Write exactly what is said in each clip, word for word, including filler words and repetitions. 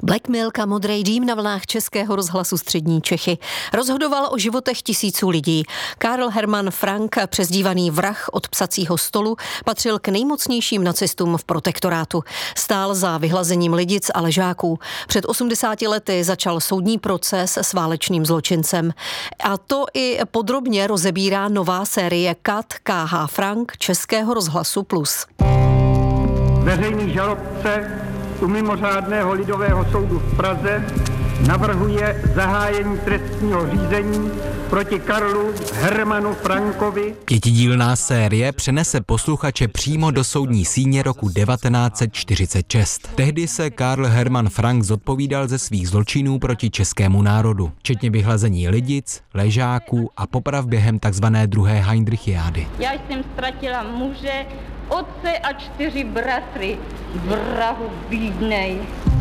Black Milk a Modrý dým na vlnách Českého rozhlasu Střední Čechy. Rozhodoval o životech tisíců lidí. Karl Hermann Frank, přezdívaný vrah od psacího stolu, patřil k nejmocnějším nacistům v protektorátu. Stál za vyhlazením Lidic a Ležáků. Před osmdesáti lety začal soudní proces s válečným zločincem. A to i podrobně rozebírá nová série Kat K H Frank Českého rozhlasu Plus. Veřejný žalobce u mimořádného lidového soudu v Praze navrhuje zahájení trestního řízení proti Karlu Hermannu Frankovi. Pětidílná série přenese posluchače přímo do soudní síně roku devatenáct set čtyřicet šest. Tehdy se Karl Hermann Frank zodpovídal ze svých zločinů proti českému národu, včetně vyhlazení Lidic, Ležáků a poprav během takzvané druhé Heydrichiády. Já jsem ztratila muže, otce a čtyři bratry, vrahu bídnej.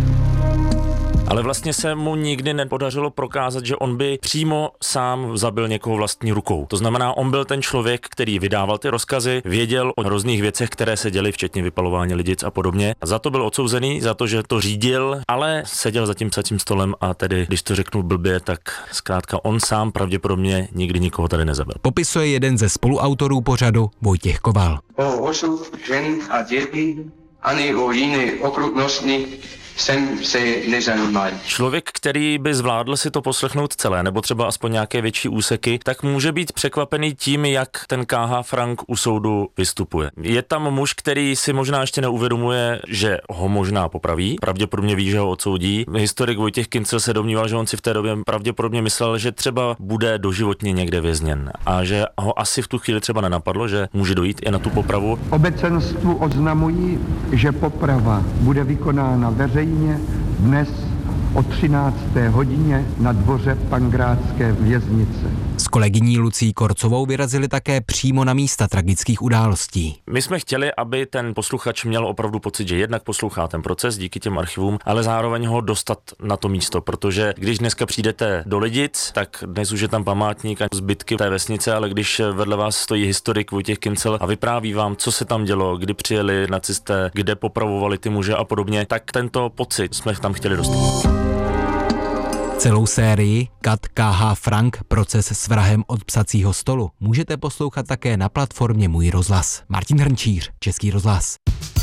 Ale vlastně se mu nikdy nepodařilo prokázat, že on by přímo sám zabil někoho vlastní rukou. To znamená, on byl ten člověk, který vydával ty rozkazy, věděl o různých věcech, které se děly, včetně vypalování Lidic a podobně. Za to byl odsouzený, za to, že to řídil, ale seděl za tím psacím stolem a tedy, když to řeknu blbě, tak zkrátka on sám pravděpodobně nikdy nikoho tady nezabil. Popisuje jeden ze spoluautorů pořadu Vojtěch Koval. O osud žen a dětí, ani o jiné okrutnosti jsem se nezajímal. Člověk, který by zvládl si to poslechnout celé, nebo třeba aspoň nějaké větší úseky, tak může být překvapený tím, jak ten K H Frank u soudu vystupuje. Je tam muž, který si možná ještě neuvědomuje, že ho možná popraví, pravděpodobně ví, že ho odsoudí. Historik Vojtěch Kincl se domníval, že on si v té době pravděpodobně myslel, že třeba bude doživotně někde vězněn a že ho asi v tu chvíli třeba nenapadlo, že může dojít i na tu popravu. Obecenstvu oznamují, že poprava bude vykonána veřejně dnes o třinácté hodině na dvoře Pankrátské věznice. S kolegyní Lucí Korcovou vyrazili také přímo na místa tragických událostí. My jsme chtěli, aby ten posluchač měl opravdu pocit, že jednak poslouchá ten proces díky těm archivům, ale zároveň ho dostat na to místo, protože když dneska přijdete do Lidic, tak dnes už je tam památník a zbytky té vesnice, ale když vedle vás stojí historik Vojtěch Kincl a vypráví vám, co se tam dělo, kdy přijeli nacisté, kde popravovali ty muže a podobně, tak tento pocit jsme tam chtěli dostat. Celou sérii Kat K H Frank Proces s vrahem od psacího stolu můžete poslouchat také na platformě Můj rozhlas. Martin Hrnčíř, Český rozhlas.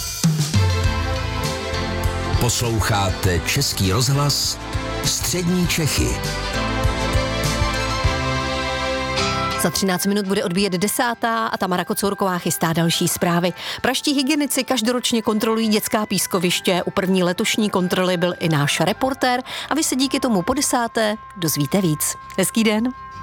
Posloucháte Český rozhlas Střední Čechy. Za třináct minut bude odbíjet desátá a Tamara Kocourková chystá další zprávy. Praští hygienici každoročně kontrolují dětská pískoviště. U první letošní kontroly byl i náš reportér a vy se díky tomu po desáté dozvíte víc. Hezký den.